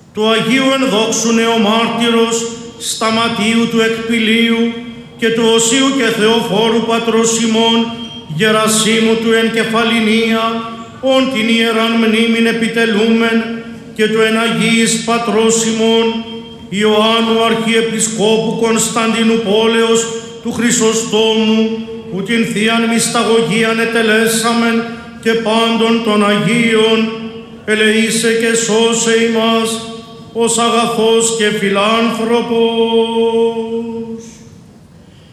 του Αγίου ενδόξου νεομάρτυρος Σταματίου του Εκπηλίου και του Οσίου και Θεοφόρου πατρός ημών Γερασίμου του εν κεφαληνία, ον την ιεράν μνήμην επιτελούμεν, και του εν Αγίης πατρός ημών Ιωάννου Αρχιεπισκόπου Κωνσταντίνου πόλεως του Χρυσοστόμου, που την Θείαν Μυσταγωγίαν ετελέσαμεν και πάντων των Αγίων, ελεήσε και σώσε ημάς ως αγαθός και φιλάνθρωπος.